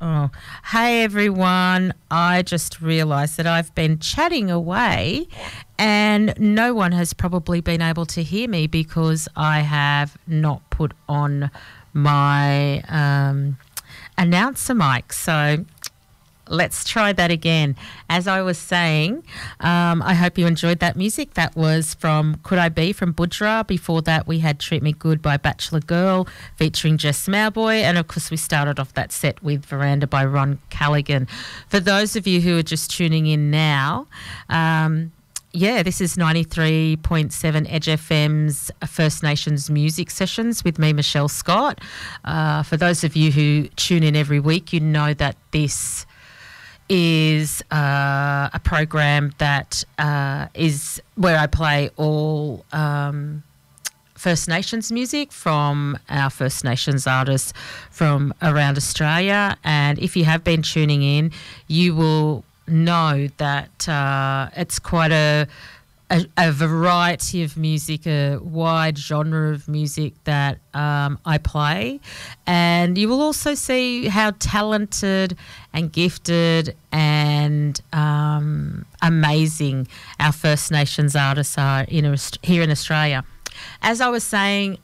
Oh, hey everyone. I just realised that I've been chatting away and no one has probably been able to hear me because I have not put on my announcer mic. So let's try that again. As I was saying, I hope you enjoyed that music. That was from Could I Be from Budra. Before that, we had Treat Me Good by Bachelor Girl featuring Jess Mauboy. And, of course, we started off that set with Veranda by Ron Callaghan. For those of you who are just tuning in now, this is 93.7 Edge FM's First Nations music sessions with me, Michelle Scott. For those of you who tune in every week, you know that this is a program that is where I play all First Nations music from our First Nations artists from around Australia. And if you have been tuning in, you will know that it's quite a variety of music, a wide genre of music that I play. And you will also see how talented and gifted and amazing our First Nations artists are here in Australia. As I was saying,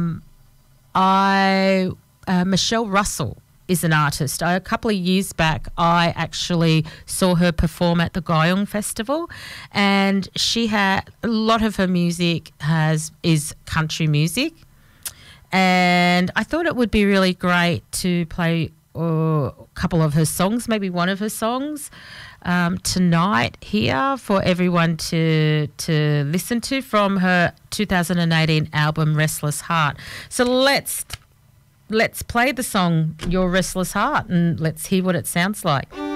Michelle Russell is an artist. A couple of years back, I actually saw her perform at the Guyong Festival, and she had a lot of her music is country music, and I thought it would be really great to play a couple of her songs, maybe one of her songs tonight here for everyone to listen to from her 2018 album Restless Heart. So let's play the song Your Restless Heart and let's hear what it sounds like.